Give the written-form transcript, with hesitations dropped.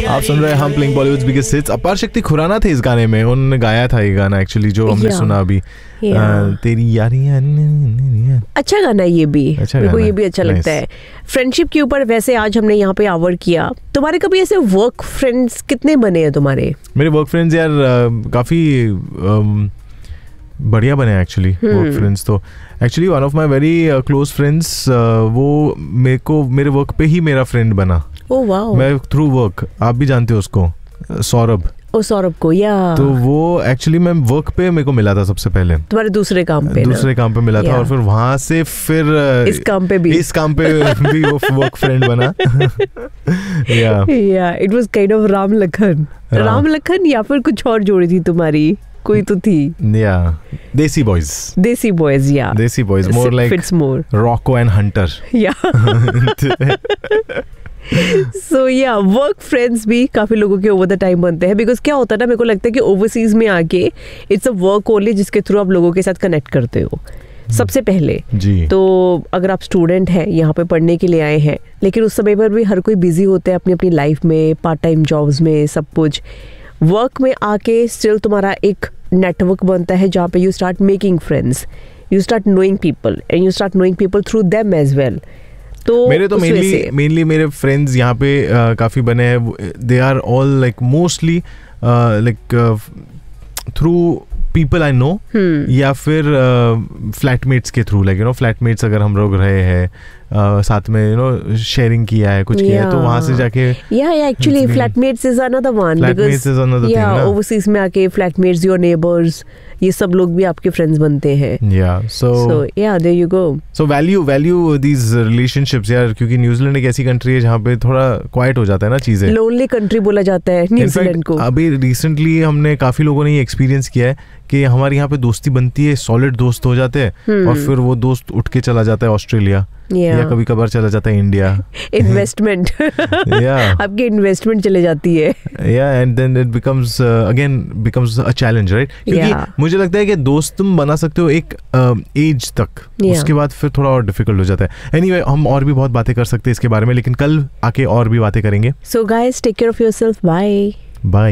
आप सुन रहे हैं हम प्लेइंग बॉलीवुड बिगेस्ट हिट्स। अपार शक्ति खुराना थे इस गाने में, उन्होंने गाया था ये गाना एक्चुअली जो हमने सुना अभी। तेरी यारी अच्छा गाना ये भी, मेरे को ये भी अच्छा लगता है। फ्रेंडशिप के ऊपर वैसे आज हमने यहाँ पे आवर किया। तुम्हारे कभी ऐसे वर्क फ्रेंड्स कितने बने हैं तुम्हारे? मेरे वर्क फ्रेंड्स यार काफी बढ़िया बने एक्चुअली। वर्क फ्रेंड्स तो actually one of my very close friends, वो मेरे को मेरे वर्क पे ही मेरा फ्रेंड बना। Oh wow. मैं थ्रू वर्क, आप भी जानते हो उसको, सौरभ। ओ सौरभ को, या तो वो एक्चुअली मैं वर्क पे मेरे को मिला था सबसे पहले, तुम्हारे दूसरे काम पे मिला था, और फिर वहां से फिर इस काम पे भी वो वर्क फ्रेंड बना। या it was kind of Ram Lakhan या फिर कुछ और जोड़ी थी तुम्हारी, कोई तो थी। या देसी बॉयज या देसी boys, more like fits more Roku and Hunter. या सो या वर्क फ्रेंड्स भी काफी लोगों के ओवर द टाइम बनते हैं, बिकॉज क्या होता है ना, मेरे को लगता है कि ओवरसीज में आके इट्स अ वर्क ओनली जिसके थ्रू आप लोगों के साथ कनेक्ट करते हो सबसे पहले जी। तो अगर आप स्टूडेंट हैं, यहाँ पे पढ़ने के लिए आए हैं, लेकिन उस समय पर भी हर कोई बिजी होता है अपनी अपनी लाइफ में, पार्ट टाइम जॉब्स में, सब कुछ। वर्क में आके स्टिल तुम्हारा एक नेटवर्क बनता है जहाँ पे you start making friends, you start knowing people and you start knowing people through them as well. तो मेरे तो मेनली मेरे फ्रेंड्स यहाँ पे काफ़ी बने हैं। They are all like mostly like through people I know, या फिर फ्लैटमेट्स के through, like you know flatmates अगर हम लोग रहे हैं साथ में, यू नो शेयरिंग किया है, कुछ किया है, तो वहां से जाके actually flatmates is another one, because overseas में आके फ्लैटमेट्स, योर नेबर्स, ये सब लोग भी आपके फ्रेंड्स बनते हैं। So there you go. So value these relationships यार, क्योंकि न्यूजीलैंड एक ऐसी कंट्री है जहाँ पे थोड़ा क्वाइट हो जाता है ना चीजें। लोनली कंट्री बोला जाता है न्यूजीलैंड को। अभी रिसेंटली हमने काफी लोगों ने ये एक्सपीरियंस किया है कि हमारे यहाँ पे दोस्ती बनती है, सॉलिड दोस्त हो जाते हैं, और फिर वो दोस्त उठ के चला जाता है ऑस्ट्रेलिया, या कभी कभार चला जाता है इंडिया। इन्वेस्टमेंट आपकी इन्वेस्टमेंट चले जाती है। And then it becomes a challenge, right? क्योंकि मुझे लगता है कि दोस्त तुम बना सकते हो एक एज तक, उसके बाद फिर थोड़ा और डिफिकल्ट हो जाता है। एनीवे, हम और भी बहुत बातें कर सकते हैं इसके बारे में, लेकिन कल आके और भी बातें करेंगे। So guys, take care of yourself. Bye.